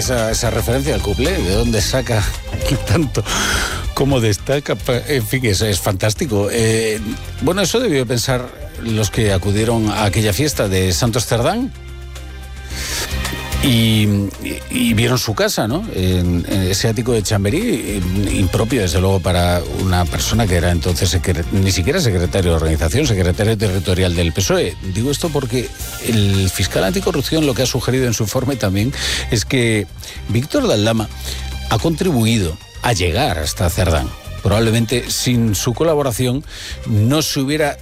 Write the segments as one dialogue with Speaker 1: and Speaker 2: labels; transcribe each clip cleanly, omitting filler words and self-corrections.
Speaker 1: esa referencia al cuplé, ¿de dónde saca tanto? ¿Cómo destaca? En fin, es fantástico. Bueno, eso debió pensar los que acudieron a aquella fiesta de Santos Cerdán y vieron su casa, ¿no? En ese ático de Chamberí, impropio desde luego para una persona que era entonces ni siquiera secretario de organización, secretario territorial del PSOE. Digo esto porque el fiscal anticorrupción lo que ha sugerido en su informe también es que Víctor de Aldama ha contribuido a llegar hasta Cerdán. Probablemente sin su colaboración no se hubiera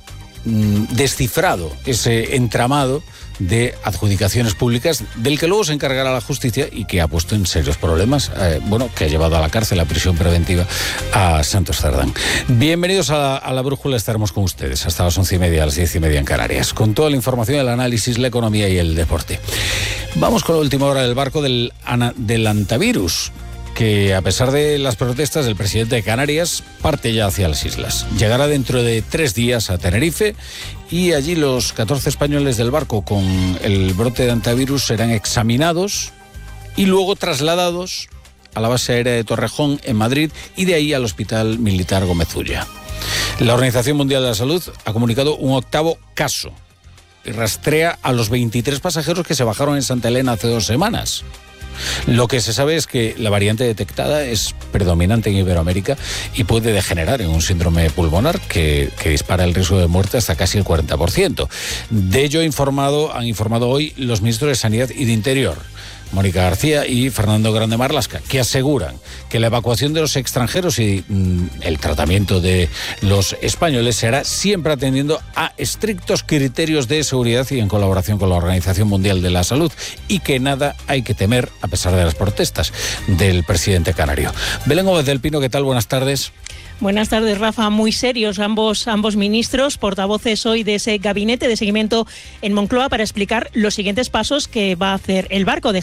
Speaker 1: descifrado ese entramado de adjudicaciones públicas del que luego se encargará la justicia y que ha puesto en serios problemas, que ha llevado a la cárcel, a prisión preventiva a Santos Cerdán. Bienvenidos a la Brújula, estaremos con ustedes hasta las 11:30, a las 10:30 en Canarias, con toda la información, el análisis, la economía y el deporte. Vamos con la última hora del barco del antivirus, que a pesar de las protestas del presidente de Canarias, parte ya hacia las islas. Llegará dentro de 3 días a Tenerife y allí los 14 españoles del barco con el brote de antivirus serán examinados y luego trasladados a la base aérea de Torrejón en Madrid y de ahí al Hospital Militar Gómez Ulla. La Organización Mundial de la Salud ha comunicado un 8º caso y rastrea a los 23 pasajeros que se bajaron en Santa Elena hace 2 semanas. Lo que se sabe es que la variante detectada es predominante en Iberoamérica y puede degenerar en un síndrome pulmonar que dispara el riesgo de muerte hasta casi el 40%. De ello han informado hoy los ministros de Sanidad y de Interior, Mónica García y Fernando Grande Marlaska, que aseguran que la evacuación de los extranjeros y el tratamiento de los españoles se hará siempre atendiendo a estrictos criterios de seguridad y en colaboración con la Organización Mundial de la Salud, y que nada hay que temer a pesar de las protestas del presidente canario. Belén Gómez del Pino, ¿qué tal? Buenas tardes.
Speaker 2: Buenas tardes, Rafa. Muy serios ambos ministros, portavoces hoy de ese gabinete de seguimiento en Moncloa para explicar los siguientes pasos que va a hacer el barco.